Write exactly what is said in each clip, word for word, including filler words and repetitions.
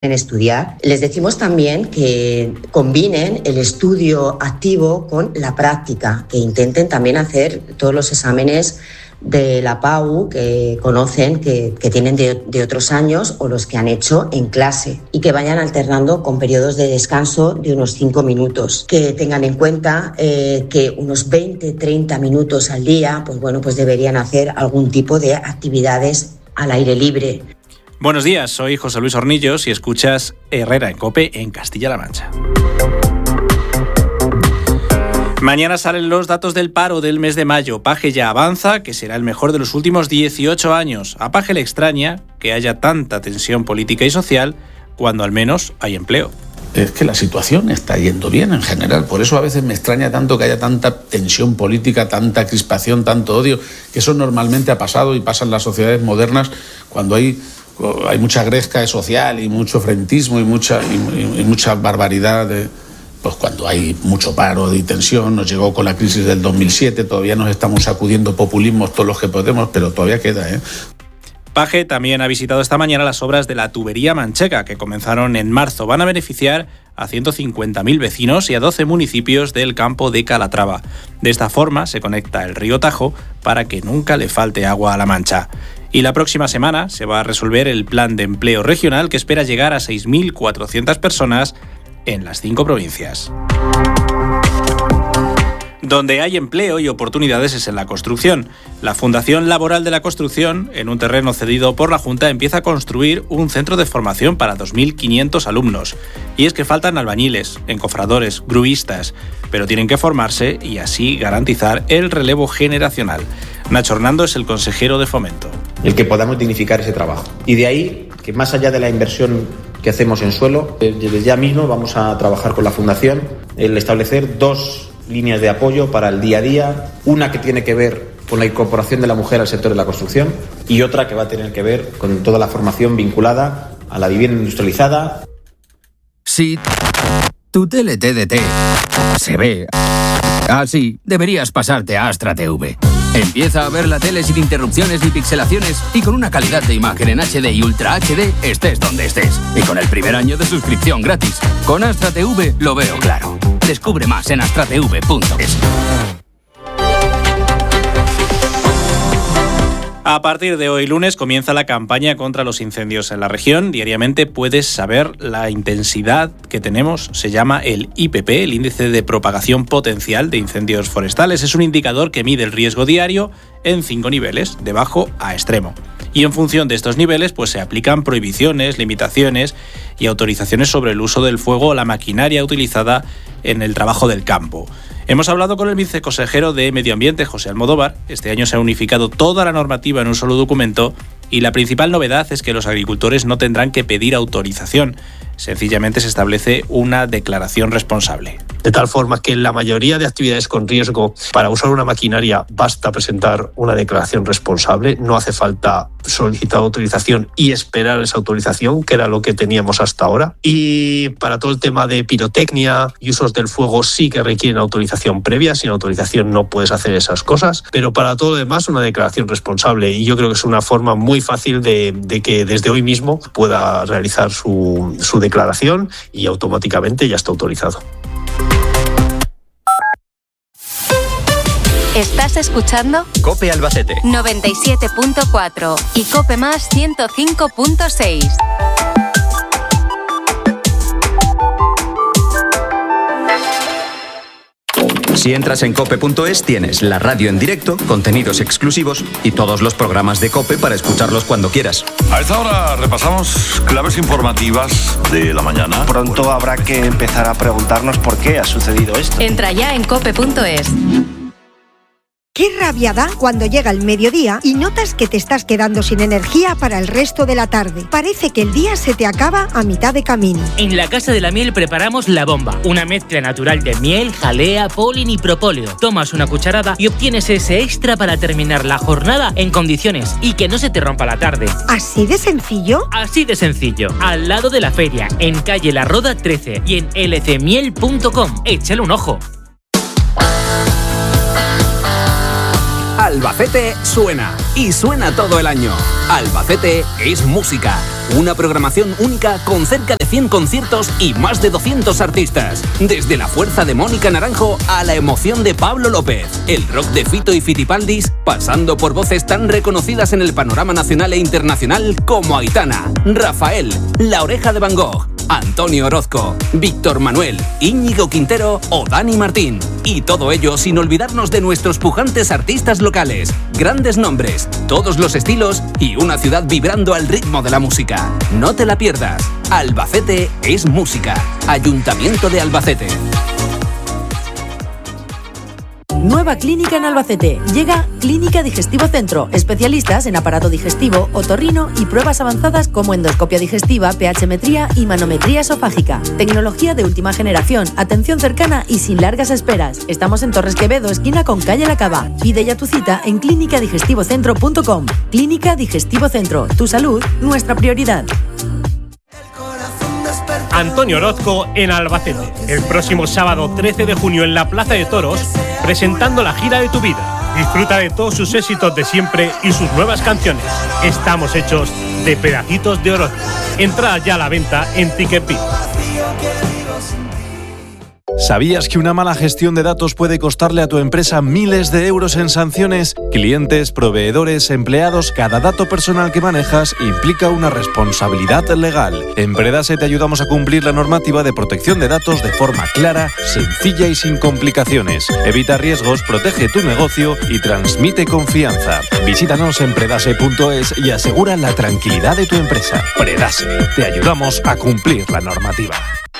en estudiar. Les decimos también que combinen el estudio activo con la práctica, que intenten también hacer todos los exámenes de la P A U que conocen, que, que tienen de, de otros años o los que han hecho en clase, y que vayan alternando con periodos de descanso de unos cinco minutos. Que tengan en cuenta eh, que unos veinte a treinta minutos al día, pues bueno, pues deberían hacer algún tipo de actividades al aire libre. Buenos días, soy José Luis Hornillos y escuchas Herrera en COPE en Castilla-La Mancha. Mañana salen los datos del paro del mes de mayo. Page ya avanza que será el mejor de los últimos dieciocho años. A Page le extraña que haya tanta tensión política y social cuando al menos hay empleo. Es que la situación está yendo bien en general. Por eso a veces me extraña tanto que haya tanta tensión política, tanta crispación, tanto odio, que eso normalmente ha pasado y pasa en las sociedades modernas cuando hay... hay mucha gresca social y mucho frentismo y mucha, y, y mucha barbaridad, de, pues cuando hay mucho paro y tensión. Nos llegó con la crisis del dos mil siete, todavía nos estamos sacudiendo populismos todos los que podemos, pero todavía queda, ¿eh? Page también ha visitado esta mañana las obras de la tubería manchega, que comenzaron en marzo. Van a beneficiar a ciento cincuenta mil vecinos y a doce municipios del campo de Calatrava. De esta forma se conecta el río Tajo para que nunca le falte agua a La Mancha. Y la próxima semana se va a resolver el plan de empleo regional, que espera llegar a seis mil cuatrocientas personas en las cinco provincias. Donde hay empleo y oportunidades es en la construcción. La Fundación Laboral de la Construcción, en un terreno cedido por la Junta, empieza a construir un centro de formación para dos mil quinientos alumnos. Y es que faltan albañiles, encofradores, gruistas, pero tienen que formarse y así garantizar el relevo generacional. Nacho Hernando es el consejero de Fomento. El que podamos dignificar ese trabajo. Y de ahí que más allá de la inversión que hacemos en suelo, desde ya mismo vamos a trabajar con la Fundación el establecer dos líneas de apoyo para el día a día, una que tiene que ver con la incorporación de la mujer al sector de la construcción y otra que va a tener que ver con toda la formación vinculada a la vivienda industrializada. Si tu tele T D T se ve así, deberías pasarte a Astra T V. Empieza a ver la tele sin interrupciones ni pixelaciones y con una calidad de imagen en H D y Ultra H D estés donde estés. Y con el primer año de suscripción gratis. Con Astra T V lo veo claro. Descubre más en astra t v punto es. A partir de hoy lunes comienza la campaña contra los incendios en la región. Diariamente puedes saber la intensidad que tenemos. Se llama el I P P, el Índice de Propagación Potencial de Incendios Forestales. Es un indicador que mide el riesgo diario en cinco niveles, de bajo a extremo. Y en función de estos niveles pues se aplican prohibiciones, limitaciones y autorizaciones sobre el uso del fuego o la maquinaria utilizada en el trabajo del campo. Hemos hablado con el viceconsejero de Medio Ambiente, José Almodóvar. Este año se ha unificado toda la normativa en un solo documento y la principal novedad es que los agricultores no tendrán que pedir autorización. Sencillamente se establece una declaración responsable. De tal forma que en la mayoría de actividades con riesgo, para usar una maquinaria basta presentar una declaración responsable, no hace falta solicitar autorización y esperar esa autorización, que era lo que teníamos hasta ahora. Y para todo el tema de pirotecnia y usos del fuego sí que requieren autorización previa, sin autorización no puedes hacer esas cosas, pero para todo lo demás una declaración responsable, y yo creo que es una forma muy fácil de, de que desde hoy mismo pueda realizar su, su declaración y automáticamente ya está autorizado. ¿Estás escuchando? COPE Albacete noventa y siete punto cuatro y COPE Más ciento cinco punto seis. Si entras en cope punto es tienes la radio en directo, contenidos exclusivos y todos los programas de COPE para escucharlos cuando quieras. A esta hora repasamos claves informativas de la mañana. Pronto habrá que empezar a preguntarnos por qué ha sucedido esto. Entra ya en cope punto es. Qué rabia da cuando llega el mediodía y notas que te estás quedando sin energía para el resto de la tarde. Parece que el día se te acaba a mitad de camino. En la Casa de la Miel preparamos La Bomba, una mezcla natural de miel, jalea, polen y propóleo. Tomas una cucharada y obtienes ese extra para terminar la jornada en condiciones y que no se te rompa la tarde. ¿Así de sencillo? Así de sencillo. Al lado de la feria, en calle La Roda trece y en l c miel punto com. Échale un ojo. Al Albacete suena y suena todo el año. Albacete es música. Una programación única con cerca de cien conciertos y más de doscientos artistas. Desde la fuerza de Mónica Naranjo a la emoción de Pablo López. El rock de Fito y Fitipaldis, pasando por voces tan reconocidas en el panorama nacional e internacional como Aitana, Rafael, La Oreja de Van Gogh, Antonio Orozco, Víctor Manuel, Íñigo Quintero o Dani Martín. Y todo ello sin olvidarnos de nuestros pujantes artistas locales, grandes nombres, todos los estilos y una ciudad vibrando al ritmo de la música. No te la pierdas. Albacete es música. Ayuntamiento de Albacete. Nueva clínica en Albacete. Llega Clínica Digestivo Centro. Especialistas en aparato digestivo, otorrino y pruebas avanzadas como endoscopia digestiva, pHmetría y manometría esofágica. Tecnología de última generación, atención cercana y sin largas esperas. Estamos en Torres Quevedo, esquina con calle La Cava. Pide ya tu cita en clínica digestivo centro punto com. Clínica Digestivo Centro. Tu salud, nuestra prioridad. Antonio Orozco en Albacete, el próximo sábado trece de junio en la Plaza de Toros, presentando la gira de tu vida. Disfruta de todos sus éxitos de siempre y sus nuevas canciones. Estamos hechos de pedacitos de Orozco. Entrada ya a la venta en TicketBit. ¿Sabías que una mala gestión de datos puede costarle a tu empresa miles de euros en sanciones? Clientes, proveedores, empleados, cada dato personal que manejas implica una responsabilidad legal. En Predase te ayudamos a cumplir la normativa de protección de datos de forma clara, sencilla y sin complicaciones. Evita riesgos, protege tu negocio y transmite confianza. Visítanos en predase punto es y asegura la tranquilidad de tu empresa. Predase, te ayudamos a cumplir la normativa.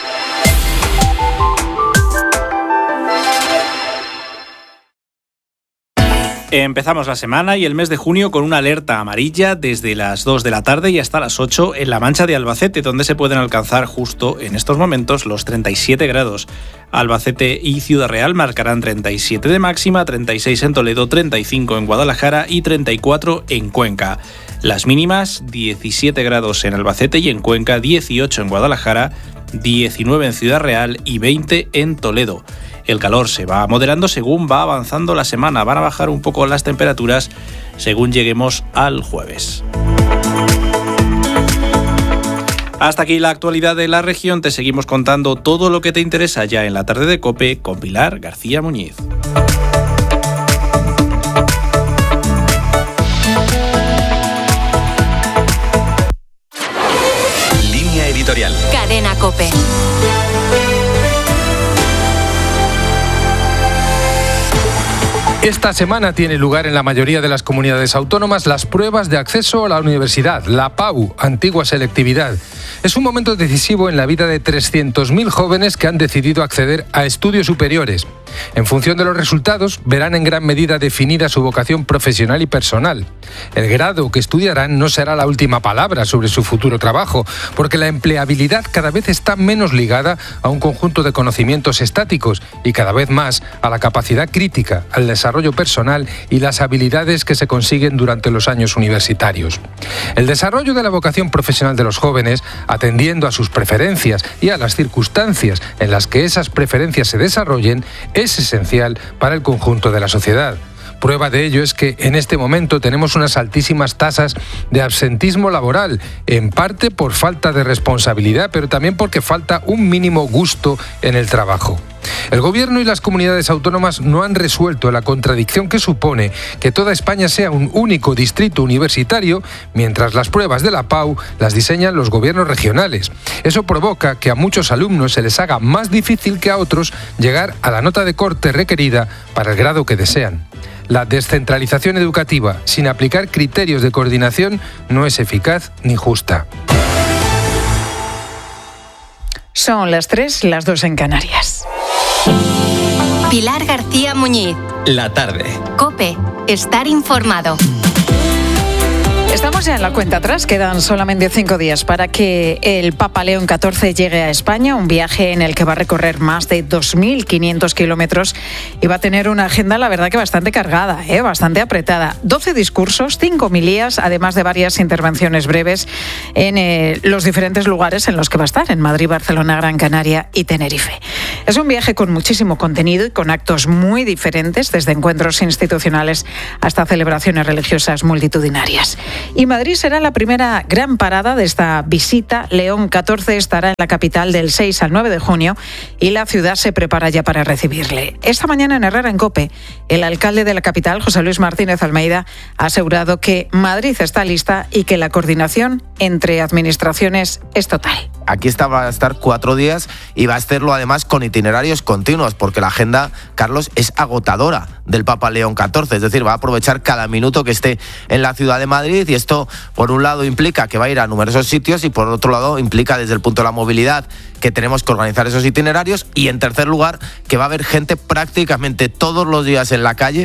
Empezamos la semana y el mes de junio con una alerta amarilla desde las dos de la tarde y hasta las ocho en la Mancha de Albacete, donde se pueden alcanzar justo en estos momentos los treinta y siete grados. Albacete y Ciudad Real marcarán treinta y siete de máxima, treinta y seis en Toledo, treinta y cinco en Guadalajara y treinta y cuatro en Cuenca. Las mínimas, diecisiete grados en Albacete y en Cuenca, dieciocho en Guadalajara, diecinueve en Ciudad Real y veinte en Toledo. El calor se va moderando según va avanzando la semana. Van a bajar un poco las temperaturas según lleguemos al jueves. Hasta aquí la actualidad de la región. Te seguimos contando todo lo que te interesa ya en la tarde de COPE con Pilar García Muñiz. Línea editorial. Cadena COPE. Esta semana tiene lugar en la mayoría de las comunidades autónomas las pruebas de acceso a la universidad, la P A U, antigua selectividad. Es un momento decisivo en la vida de trescientos mil jóvenes que han decidido acceder a estudios superiores. En función de los resultados, verán en gran medida definida su vocación profesional y personal. El grado que estudiarán no será la última palabra sobre su futuro trabajo, porque la empleabilidad cada vez está menos ligada a un conjunto de conocimientos estáticos y cada vez más a la capacidad crítica, al desarrollo personal y las habilidades que se consiguen durante los años universitarios. El desarrollo de la vocación profesional de los jóvenes, atendiendo a sus preferencias y a las circunstancias en las que esas preferencias se desarrollen, es esencial para el conjunto de la sociedad. Prueba de ello es que en este momento tenemos unas altísimas tasas de absentismo laboral, en parte por falta de responsabilidad, pero también porque falta un mínimo gusto en el trabajo. El Gobierno y las comunidades autónomas no han resuelto la contradicción que supone que toda España sea un único distrito universitario, mientras las pruebas de la P A U las diseñan los gobiernos regionales. Eso provoca que a muchos alumnos se les haga más difícil que a otros llegar a la nota de corte requerida para el grado que desean. La descentralización educativa, sin aplicar criterios de coordinación, no es eficaz ni justa. Son las tres, las dos en Canarias. Pilar García Muñiz. La tarde. COPE. Estar informado. Estamos ya en la cuenta atrás, quedan solamente cinco días para que el Papa León catorce llegue a España, un viaje en el que va a recorrer más de dos mil quinientos kilómetros y va a tener una agenda, la verdad que bastante cargada, ¿eh? bastante apretada. doce discursos, cinco homilías, además de varias intervenciones breves en eh, los diferentes lugares en los que va a estar, en Madrid, Barcelona, Gran Canaria y Tenerife. Es un viaje con muchísimo contenido y con actos muy diferentes, desde encuentros institucionales hasta celebraciones religiosas multitudinarias. Y Madrid será la primera gran parada de esta visita. León catorce estará en la capital del seis al nueve de junio y la ciudad se prepara ya para recibirle. Esta mañana en Herrera en COPE, el alcalde de la capital, José Luis Martínez Almeida, ha asegurado que Madrid está lista y que la coordinación entre administraciones es total. Aquí está, va a estar cuatro días y va a hacerlo además con itinerarios continuos, porque la agenda, Carlos, es agotadora del Papa León catorce, es decir, va a aprovechar cada minuto que esté en la ciudad de Madrid, y esto por un lado implica que va a ir a numerosos sitios y por otro lado implica desde el punto de la movilidad que tenemos que organizar esos itinerarios, y en tercer lugar que va a haber gente prácticamente todos los días en la calle.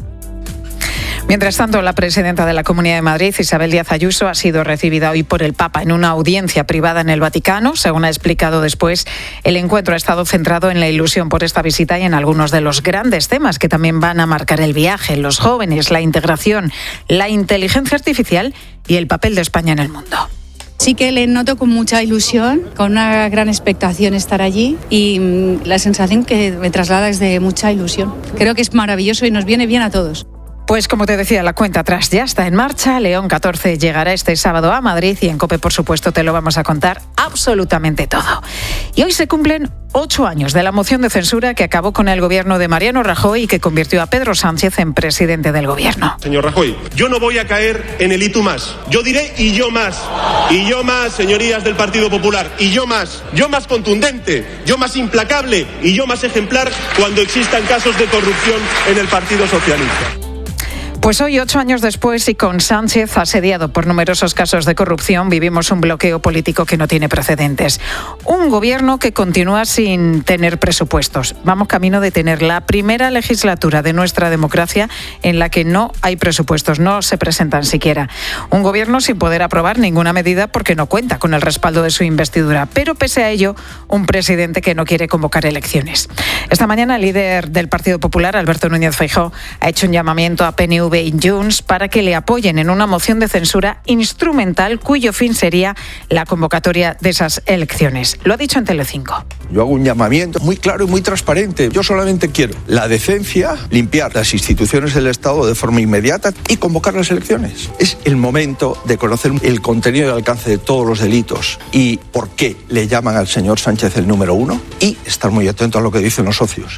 Mientras tanto, la presidenta de la Comunidad de Madrid, Isabel Díaz Ayuso, ha sido recibida hoy por el Papa en una audiencia privada en el Vaticano. Según ha explicado después, el encuentro ha estado centrado en la ilusión por esta visita y en algunos de los grandes temas que también van a marcar el viaje: los jóvenes, la integración, la inteligencia artificial y el papel de España en el mundo. Sí que le noto con mucha ilusión, con una gran expectación estar allí, y mmm, la sensación que me traslada es de mucha ilusión. Creo que es maravilloso y nos viene bien a todos. Pues como te decía, la cuenta atrás ya está en marcha. León catorce llegará este sábado a Madrid y en COPE, por supuesto, te lo vamos a contar absolutamente todo. Y hoy se cumplen ocho años de la moción de censura que acabó con el gobierno de Mariano Rajoy y que convirtió a Pedro Sánchez en presidente del gobierno. Señor Rajoy, yo no voy a caer en el y tú más. Yo diré y yo más. Y yo más, señorías del Partido Popular. Y yo más. Yo más contundente. Yo más implacable. Y yo más ejemplar cuando existan casos de corrupción en el Partido Socialista. Pues hoy, ocho años después y con Sánchez asediado por numerosos casos de corrupción, vivimos un bloqueo político que no tiene precedentes. Un gobierno que continúa sin tener presupuestos. Vamos camino de tener la primera legislatura de nuestra democracia en la que no hay presupuestos, no se presentan siquiera. Un gobierno sin poder aprobar ninguna medida porque no cuenta con el respaldo de su investidura. Pero pese a ello, un presidente que no quiere convocar elecciones. Esta mañana el líder del Partido Popular, Alberto Núñez Feijóo, ha hecho un llamamiento a P N V y Junts para que le apoyen en una moción de censura instrumental cuyo fin sería la convocatoria de esas elecciones. Lo ha dicho en Telecinco. Yo hago un llamamiento muy claro y muy transparente. Yo solamente quiero la decencia, limpiar las instituciones del Estado de forma inmediata y convocar las elecciones. Es el momento de conocer el contenido y el alcance de todos los delitos y por qué le llaman al señor Sánchez el número uno, y estar muy atento a lo que dicen los socios.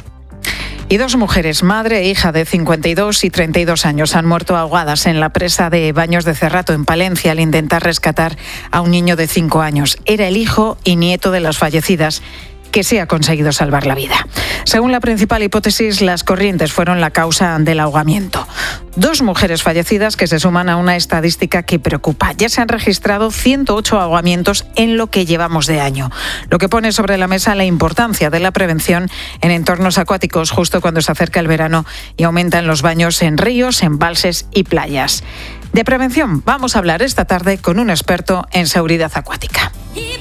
Y dos mujeres, madre e hija de cincuenta y dos y treinta y dos años, han muerto ahogadas en la presa de Baños de Cerrato, en Palencia, al intentar rescatar a un niño de cinco años. Era el hijo y nieto de las fallecidas, que sí ha conseguido salvar la vida. Según la principal hipótesis, las corrientes fueron la causa del ahogamiento. Dos mujeres fallecidas que se suman a una estadística que preocupa. Ya se han registrado ciento ocho ahogamientos en lo que llevamos de año, lo que pone sobre la mesa la importancia de la prevención en entornos acuáticos justo cuando se acerca el verano y aumentan los baños en ríos, embalses y playas. De prevención vamos a hablar esta tarde con un experto en seguridad acuática.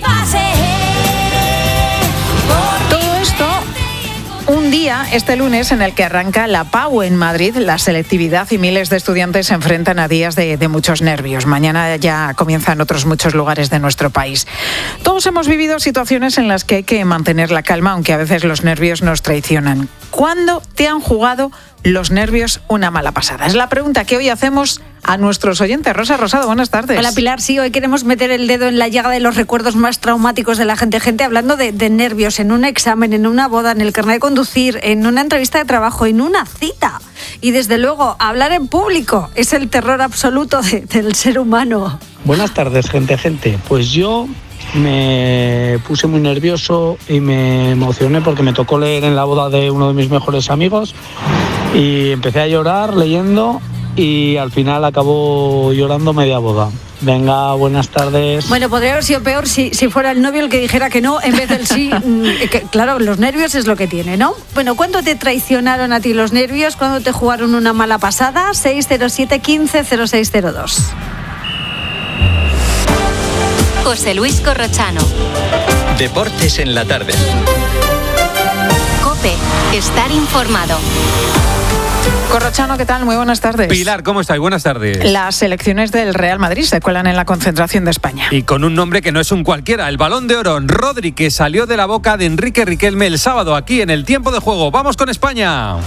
Un día, este lunes, en el que arranca la P A U en Madrid, la selectividad, y miles de estudiantes se enfrentan a días de, de muchos nervios. Mañana ya comienzan otros muchos lugares de nuestro país. Todos hemos vivido situaciones en las que hay que mantener la calma, aunque a veces los nervios nos traicionan. ¿Cuándo te han jugado los nervios una mala pasada? Es la pregunta que hoy hacemos a nuestros oyentes. Rosa Rosado, buenas tardes. Hola Pilar, sí, hoy queremos meter el dedo en la llaga de los recuerdos más traumáticos de la gente. Gente hablando de, de nervios en un examen, en una boda, en el carnet de conducir, en una entrevista de trabajo, en una cita. Y desde luego, hablar en público es el terror absoluto de, del ser humano. Buenas tardes, gente, gente. Pues yo me puse muy nervioso y me emocioné porque me tocó leer en la boda de uno de mis mejores amigos y empecé a llorar leyendo y al final acabó llorando media boda. Venga, buenas tardes. Bueno, podría haber sido peor si, si fuera el novio el que dijera que no en vez del sí. que, claro, los nervios es lo que tiene, ¿no? Bueno, ¿cuándo te traicionaron a ti los nervios? ¿Cuándo te jugaron una mala pasada? seis cero siete, quince, cero seis cero dos. José Luis Corrochano. Deportes en la tarde. COPE. Estar informado. Corrochano, ¿qué tal? Muy buenas tardes. Pilar, ¿cómo estáis? Buenas tardes. Las selecciones del Real Madrid se cuelan en la concentración de España. Y con un nombre que no es un cualquiera, el Balón de Oro, Rodri, que salió de la boca de Enrique Riquelme el sábado aquí en el tiempo de juego. ¡Vamos con España!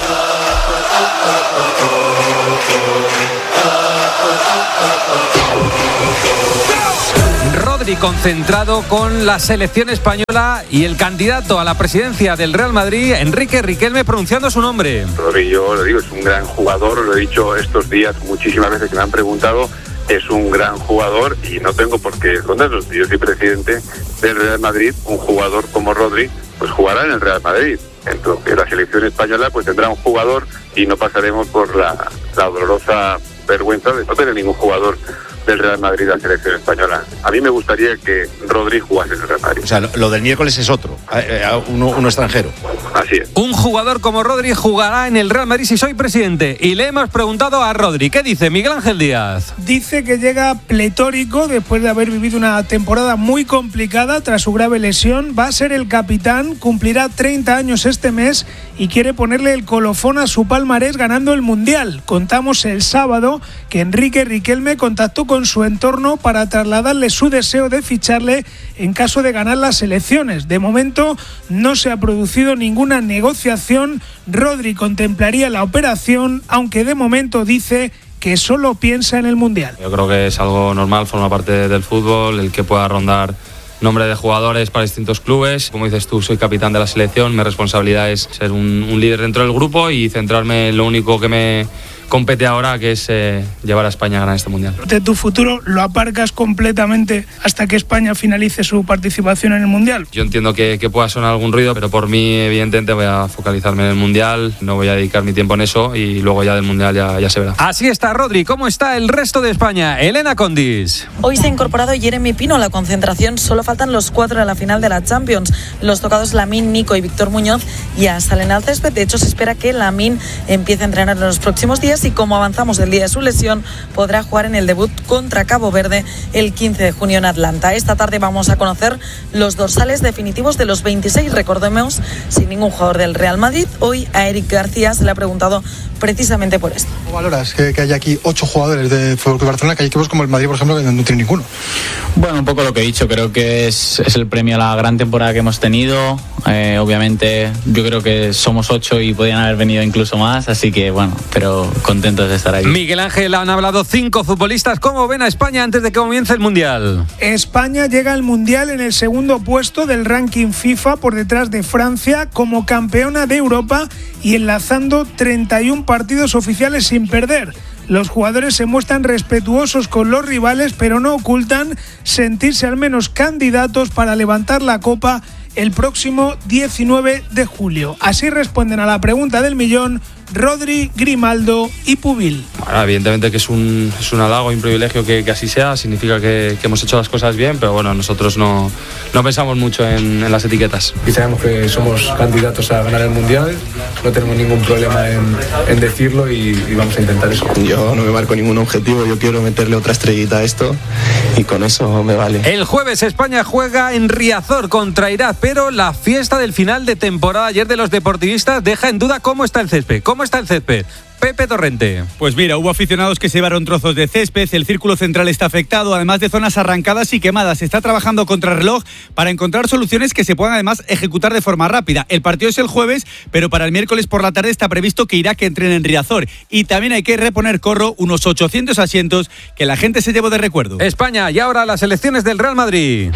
Rodri concentrado con la selección española y el candidato a la presidencia del Real Madrid, Enrique Riquelme, pronunciando su nombre. Rodri, yo lo digo, es un gran jugador, lo he dicho estos días muchísimas veces que me han preguntado, es un gran jugador y no tengo por qué esconderlo. Si yo soy presidente del Real Madrid, un jugador como Rodri, pues jugará en el Real Madrid. Entonces la selección española pues tendrá un jugador y no pasaremos por la, la dolorosa vergüenza de no tener ningún jugador del Real Madrid a la selección española. A mí me gustaría que Rodri jugase en el Real Madrid. O sea, lo, lo del miércoles es otro, uno, uno extranjero. Así es. Un jugador como Rodri jugará en el Real Madrid si soy presidente. Y le hemos preguntado a Rodri, ¿qué dice Miguel Ángel Díaz? Dice que llega pletórico después de haber vivido una temporada muy complicada tras su grave lesión. Va a ser el capitán, cumplirá treinta años este mes y quiere ponerle el colofón a su palmarés ganando el Mundial. Contamos el sábado que Enrique Riquelme contactó con su entorno para trasladarle su deseo de ficharle en caso de ganar las elecciones. De momento no se ha producido ninguna negociación. Rodri contemplaría la operación, aunque de momento dice que solo piensa en el Mundial. Yo creo que es algo normal, forma parte del fútbol, el que pueda rondar nombre de jugadores para distintos clubes. Como dices tú, soy capitán de la selección, mi responsabilidad es ser un, un líder dentro del grupo y centrarme en lo único que me compete ahora, que es eh, llevar a España a ganar este Mundial. De tu futuro lo aparcas completamente hasta que España finalice su participación en el Mundial. Yo entiendo que, que pueda sonar algún ruido, pero por mí evidentemente voy a focalizarme en el Mundial, no voy a dedicar mi tiempo en eso y luego ya del Mundial ya, ya se verá. Así está Rodri. ¿Cómo está el resto de España? Elena Condis. Hoy se ha incorporado Jeremy Pino a la concentración, solo faltan los cuatro a la final de la Champions, los tocados Lamine, Nico y Víctor Muñoz ya salen al césped. De hecho se espera que Lamine empiece a entrenar en los próximos días y como avanzamos del día de su lesión podrá jugar en el debut contra Cabo Verde el quince de junio en Atlanta. Esta tarde vamos a conocer los dorsales definitivos de los veintiséis, recordemos, sin ningún jugador del Real Madrid. Hoy a Eric García se le ha preguntado precisamente por esto. ¿Cómo valoras que, que haya aquí ocho jugadores de Fútbol Club Barcelona, que hay equipos como el Madrid, por ejemplo, que no tiene ninguno? Bueno, un poco lo que he dicho, creo que es, es el premio a la gran temporada que hemos tenido. Eh, obviamente yo creo que somos ocho y podían haber venido incluso más, así que bueno, pero contentos de estar aquí. Miguel Ángel, han hablado cinco futbolistas. ¿Cómo ven a España antes de que comience el Mundial? España llega al Mundial en el segundo puesto del ranking FIFA, por detrás de Francia, como campeona de Europa y enlazando treinta y uno partidos oficiales sin perder. Los jugadores se muestran respetuosos con los rivales, pero no ocultan sentirse al menos candidatos para levantar la copa el próximo diecinueve de julio. Así responden a la pregunta del millón Rodri, Grimaldo y Pubil. Bueno, evidentemente que es un, es un halago y un privilegio que, que así sea, significa que, que hemos hecho las cosas bien, pero bueno, nosotros no, no pensamos mucho en, en las etiquetas. Y sabemos que somos candidatos a ganar el Mundial, no tenemos ningún problema en, en decirlo y, y vamos a intentar eso. Yo no me marco ningún objetivo, yo quiero meterle otra estrellita a esto y con eso me vale. El jueves España juega en Riazor contra Irak, pero la fiesta del final de temporada ayer de los deportivistas deja en duda cómo está el césped. ¿Cómo está el césped? Pepe Torrente. Pues mira, hubo aficionados que se llevaron trozos de césped, el círculo central está afectado, además de zonas arrancadas y quemadas. Se está trabajando contra reloj para encontrar soluciones que se puedan además ejecutar de forma rápida. El partido es el jueves, pero para el miércoles por la tarde está previsto que Irak entrene en Riazor. Y también hay que reponer, Corro, unos ochocientos asientos que la gente se llevó de recuerdo. España, y ahora las elecciones del Real Madrid.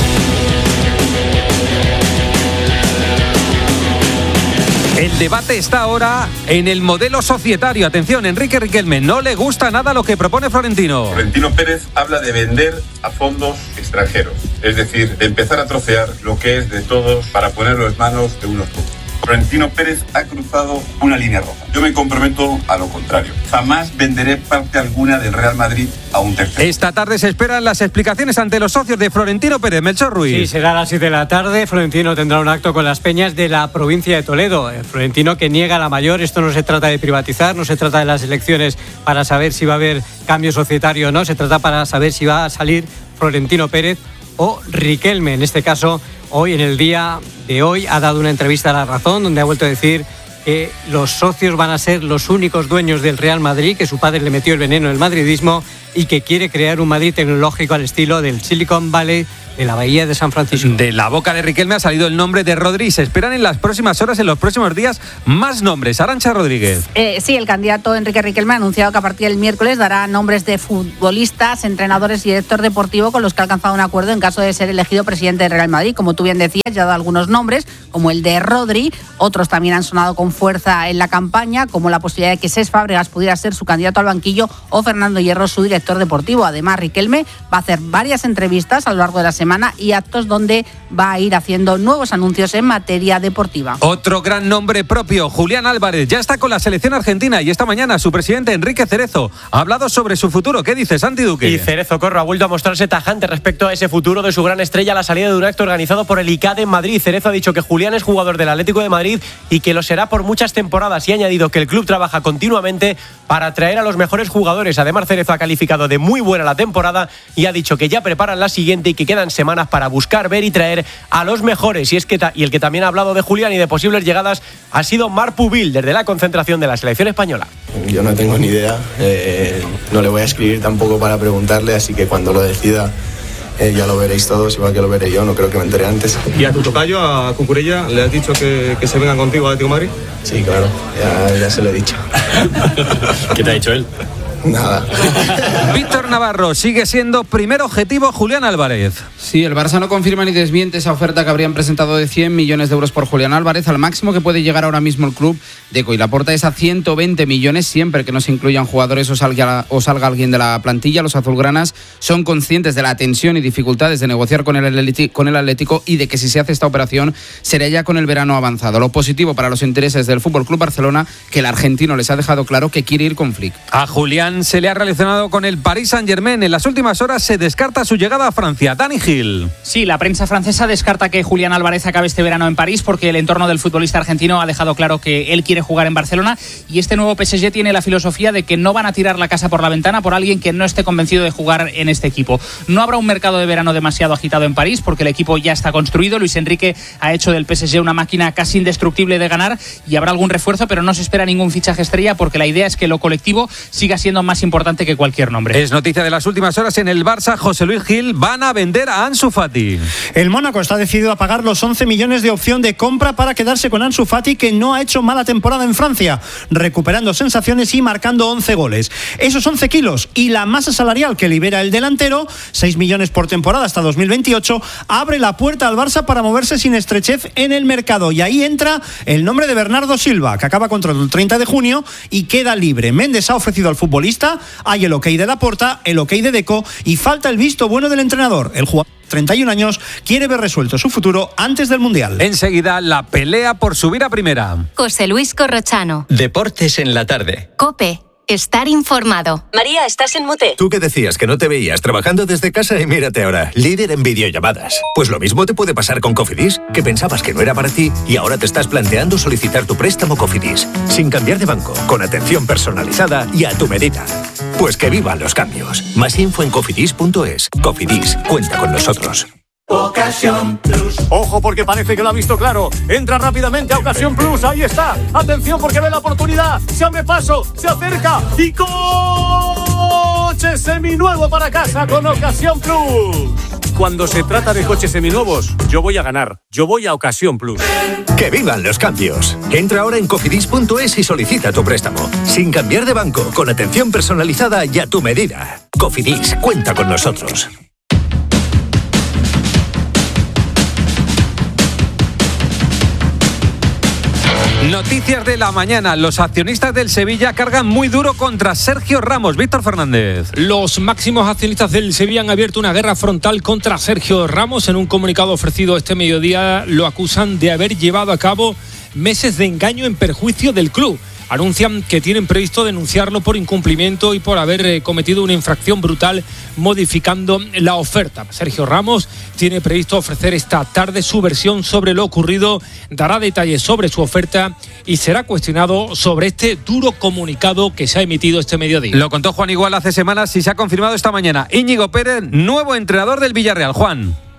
El debate está ahora en el modelo societario. Atención, Enrique Riquelme, no le gusta nada lo que propone Florentino. Florentino Pérez habla de vender a fondos extranjeros, es decir, de empezar a trocear lo que es de todos para ponerlo en manos de unos pocos. Florentino Pérez ha cruzado una línea roja. Yo me comprometo a lo contrario. Jamás venderé parte alguna del Real Madrid a un tercero. Esta tarde se esperan las explicaciones ante los socios de Florentino Pérez. Melchor Ruiz. Sí, será a las siete de la tarde. Florentino tendrá un acto con las peñas de la provincia de Toledo. Florentino que niega la mayor. Esto no se trata de privatizar, no se trata de las elecciones para saber si va a haber cambio societario o no. Se trata para saber si va a salir Florentino Pérez o Riquelme. En este caso, hoy, en el día de hoy, ha dado una entrevista a La Razón donde ha vuelto a decir que los socios van a ser los únicos dueños del Real Madrid, que su padre le metió el veneno del madridismo y que quiere crear un Madrid tecnológico al estilo del Silicon Valley de la Bahía de San Francisco. De la boca de Riquelme ha salido el nombre de Rodri. Se esperan en las próximas horas, en los próximos días, más nombres. Arantxa Rodríguez. Eh, sí, el candidato Enrique Riquelme ha anunciado que a partir del miércoles dará nombres de futbolistas, entrenadores y director deportivo con los que ha alcanzado un acuerdo en caso de ser elegido presidente del Real Madrid. Como tú bien decías, ya ha dado algunos nombres, como el de Rodri. Otros también han sonado con fuerza en la campaña, como la posibilidad de que Cesc Fábregas pudiera ser su candidato al banquillo o Fernando Hierro su director deportivo. Además, Riquelme va a hacer varias entrevistas a lo largo de la semana y actos donde va a ir haciendo nuevos anuncios en materia deportiva. Otro gran nombre propio, Julián Álvarez, ya está con la selección argentina y esta mañana su presidente Enrique Cerezo ha hablado sobre su futuro. ¿Qué dice Santi Duque? Y Cerezo, Corro, ha vuelto a mostrarse tajante respecto a ese futuro de su gran estrella a la salida de un acto organizado por el I C A D en Madrid. Cerezo ha dicho que Julián es jugador del Atlético de Madrid y que lo será por muchas temporadas y ha añadido que el club trabaja continuamente para atraer a los mejores jugadores. Además, Cerezo ha calificado de muy buena la temporada y ha dicho que ya preparan la siguiente y que quedan semanas para buscar, ver y traer a los mejores. Y es que ta- y el que también ha hablado de Julián y de posibles llegadas ha sido Marc Pubil desde la concentración de la selección española. Yo no tengo ni idea, eh, no le voy a escribir tampoco para preguntarle, así que cuando lo decida eh, ya lo veréis todos, igual que lo veré yo, no creo que me entere antes. ¿Y a tu tocayo, a Cucurella, le has dicho que, que se vengan contigo a Atlético de Madrid? Sí, claro, ya, ya se lo he dicho. ¿Qué te ha dicho él? Nada. Víctor Navarro, sigue siendo primer objetivo Julián Álvarez. Sí, el Barça no confirma ni desmiente esa oferta que habrían presentado de cien millones de euros por Julián Álvarez. Al máximo que puede llegar ahora mismo el club Deco y Laporta es a ciento veinte millones, siempre que no se incluyan jugadores o salga, o salga alguien de la plantilla. Los azulgranas son conscientes de la tensión y dificultades de negociar con el, Atleti, con el Atlético y de que si se hace esta operación será ya con el verano avanzado. Lo positivo para los intereses del F C Barcelona, que el argentino les ha dejado claro que quiere ir con Flick. A Julián se le ha relacionado con el Paris Saint-Germain. En las últimas horas se descarta su llegada a Francia. Dani Gil. Sí, la prensa francesa descarta que Julián Álvarez acabe este verano en París porque el entorno del futbolista argentino ha dejado claro que él quiere jugar en Barcelona y este nuevo P S G tiene la filosofía de que no van a tirar la casa por la ventana por alguien que no esté convencido de jugar en este equipo. No habrá un mercado de verano demasiado agitado en París porque el equipo ya está construido. Luis Enrique ha hecho del P S G una máquina casi indestructible de ganar y habrá algún refuerzo, pero no se espera ningún fichaje estrella porque la idea es que lo colectivo siga siendo más importante que cualquier nombre. Es noticia de las últimas horas en el Barça. José Luis Gil, van a vender a Ansu Fati. El Mónaco está decidido a pagar los once millones de opción de compra para quedarse con Ansu Fati, que no ha hecho mala temporada en Francia, recuperando sensaciones y marcando once goles. Esos once kilos y la masa salarial que libera el delantero, seis millones por temporada hasta dos mil veintiocho, abre la puerta al Barça para moverse sin estrechez en el mercado. Y ahí entra el nombre de Bernardo Silva, que acaba contrato el treinta de junio y queda libre. Méndez ha ofrecido al futbolista, hay el ok de Laporta, el ok de Deco y falta el visto bueno del entrenador. El jugador de treinta y un años quiere ver resuelto su futuro antes del Mundial. Enseguida, la pelea por subir a primera. José Luis Corrochano. Deportes en la tarde. COPE. Estar informado. María, estás en mute. Tú que decías que no te veías trabajando desde casa y mírate ahora, líder en videollamadas. Pues lo mismo te puede pasar con Cofidis, que pensabas que no era para ti y ahora te estás planteando solicitar tu préstamo Cofidis, sin cambiar de banco, con atención personalizada y a tu medida. Pues que vivan los cambios. Más info en cofidis punto es. Cofidis, cuenta con nosotros. Ocasión Plus. Ojo porque parece que lo ha visto claro. Entra rápidamente a Ocasión Plus. Ahí está. Atención porque ve la oportunidad. Se abre paso. Se acerca. Y coche seminuevo para casa con Ocasión Plus. Cuando se trata de coches seminuevos, yo voy a ganar. Yo voy a Ocasión Plus. ¡Que vivan los cambios! Entra ahora en cofidis punto es y solicita tu préstamo. Sin cambiar de banco, con atención personalizada y a tu medida. Cofidis, cuenta con nosotros. Noticias de la mañana. Los accionistas del Sevilla cargan muy duro contra Sergio Ramos. Víctor Fernández. Los máximos accionistas del Sevilla han abierto una guerra frontal contra Sergio Ramos. En un comunicado ofrecido este mediodía lo acusan de haber llevado a cabo meses de engaño en perjuicio del club. Anuncian que tienen previsto denunciarlo por incumplimiento y por haber eh, cometido una infracción brutal modificando la oferta. Sergio Ramos tiene previsto ofrecer esta tarde su versión sobre lo ocurrido, dará detalles sobre su oferta y será cuestionado sobre este duro comunicado que se ha emitido este mediodía. Lo contó Juan Igual hace semanas y se ha confirmado esta mañana. Íñigo Pérez, nuevo entrenador del Villarreal. Juan.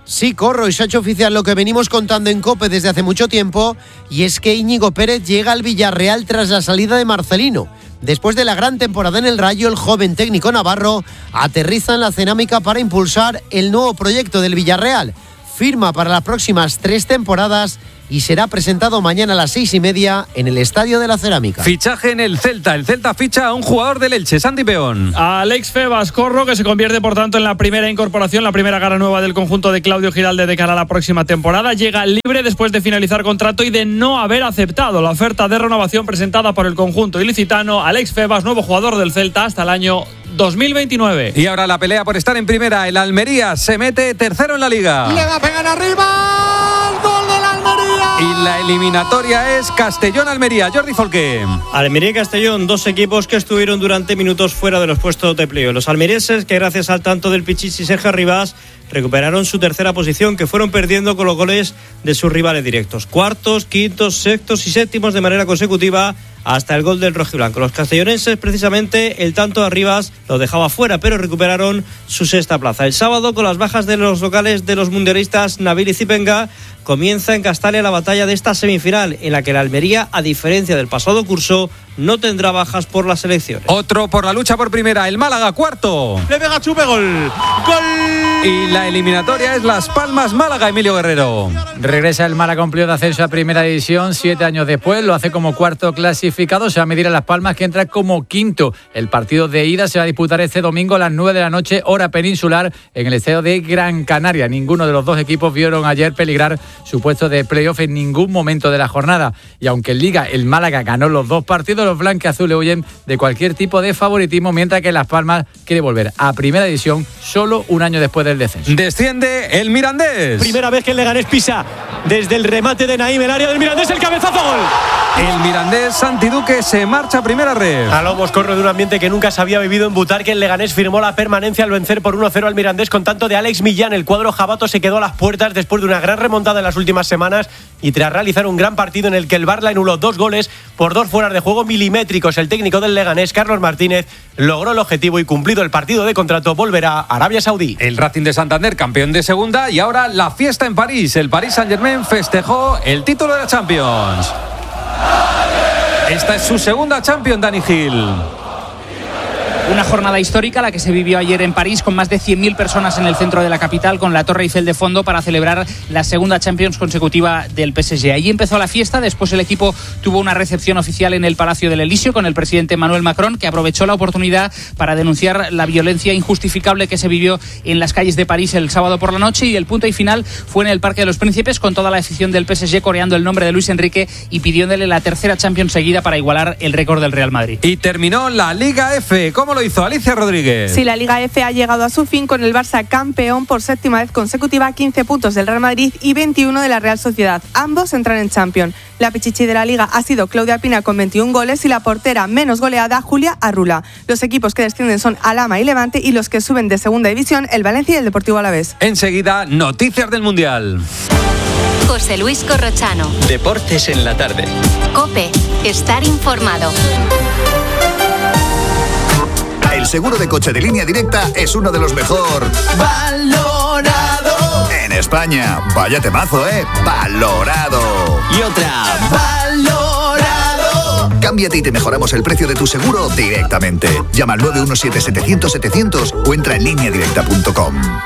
Sí, Corro, y se ha hecho oficial lo que venimos contando en COPE desde hace mucho tiempo, y es que Íñigo Pérez llega al Villarreal tras la salida de Marcelino. Después de la gran temporada en el Rayo, el joven técnico navarro aterriza en la Cerámica para impulsar el nuevo proyecto del Villarreal. Firma para las próximas tres temporadas y será presentado mañana a las seis y media en el Estadio de la Cerámica. Fichaje en el Celta. El Celta ficha a un jugador del Elche, Santi Peón. Alex Febas, Corro, que se convierte por tanto en la primera incorporación, la primera cara nueva del conjunto de Claudio Giralde de cara a la próxima temporada. Llega libre después de finalizar contrato y de no haber aceptado la oferta de renovación presentada por el conjunto ilicitano. Alex Febas, nuevo jugador del Celta hasta el año dos mil veintinueve. Y ahora la pelea por estar en primera. El Almería se mete tercero en la Liga. Le va a pegar arriba. Gol del Almería. Y la eliminatoria es Castellón-Almería. Jordi Folqué. Almería y Castellón, dos equipos que estuvieron durante minutos fuera de los puestos de playoff. Los almerienses, que gracias al tanto del Pichichi Sergio Arribas, recuperaron su tercera posición, que fueron perdiendo con los goles de sus rivales directos. Cuartos, quintos, sextos y séptimos de manera consecutiva hasta el gol del rojiblanco. Los castellonenses, precisamente, el tanto de Arribas los dejaba fuera, pero recuperaron su sexta plaza. El sábado, con las bajas de los locales de los mundialistas Nabil y Zipenga, comienza en Castalia la batalla de esta semifinal, en la que la Almería, a diferencia del pasado curso, no tendrá bajas por las elecciones. Otro por la lucha por primera, el Málaga, cuarto. Le pega Chupe, gol. Gol. Y la eliminatoria es Las Palmas Málaga, Emilio Guerrero. Regresa el Málaga, cumplió de ascenso a primera división siete años después, lo hace como cuarto clasificado, se va a medir a Las Palmas, que entra como quinto. El partido de ida se va a disputar este domingo a las nueve de la noche, hora peninsular, en el estadio de Gran Canaria. Ninguno de los dos equipos vieron ayer peligrar su puesto de playoff en ningún momento de la jornada. Y aunque en Liga el Málaga ganó los dos partidos, los blanquiazules huyen de cualquier tipo de favoritismo, mientras que Las Palmas quiere volver a primera división solo un año después del descenso. Desciende el Mirandés. Primera vez que el Leganés pisa desde el remate de Naim, el área del Mirandés, el cabezazo, gol. El Mirandés, Santi Duque, se marcha a primera red. A lomos corre de un ambiente que nunca se había vivido en Butarque. El Leganés firmó la permanencia al vencer por uno cero al Mirandés con tanto de Alex Millán. El cuadro jabato se quedó a las puertas después de una gran remontada en las últimas semanas y tras realizar un gran partido en el que el Barça anuló dos goles por dos fueras de juego milimétricos. El técnico del Leganés, Carlos Martínez, logró el objetivo y, cumplido el partido de contrato, volverá a Arabia Saudí. El Racing de Santander, campeón de segunda, y ahora la fiesta en París. El Paris Saint-Germain festejó el título de la Champions. Esta es su segunda Champions, Dani Gil. Una jornada histórica la que se vivió ayer en París, con más de cien mil personas en el centro de la capital, con la Torre Eiffel de fondo, para celebrar la segunda Champions consecutiva del P S G. Allí empezó la fiesta, después el equipo tuvo una recepción oficial en el Palacio del Elíseo con el presidente Emmanuel Macron, que aprovechó la oportunidad para denunciar la violencia injustificable que se vivió en las calles de París el sábado por la noche, y el punto y final fue en el Parque de los Príncipes, con toda la afición del P S G coreando el nombre de Luis Enrique y pidiéndole la tercera Champions seguida para igualar el récord del Real Madrid. Y terminó la Liga F. ¿Cómo lo hizo Alicia Rodríguez? Sí, la Liga F ha llegado a su fin con el Barça campeón por séptima vez consecutiva, quince puntos del Real Madrid y veintiuno de la Real Sociedad. Ambos entran en Champions. La pichichi de la Liga ha sido Claudia Pina con veintiún goles y la portera menos goleada, Julia Arrula. Los equipos que descienden son Alhama y Levante, y los que suben de segunda división, el Valencia y el Deportivo Alavés. Enseguida, noticias del Mundial. José Luis Corrochano. Deportes en la tarde. COPE. Estar informado. El seguro de coche de Línea Directa es uno de los mejor valorado en España. Vaya temazo, ¿eh? Valorado. Y otra, valorado. Cámbiate y te mejoramos el precio de tu seguro directamente. Llama al nueve uno siete, setecientos, setecientos o entra en línea directa punto com.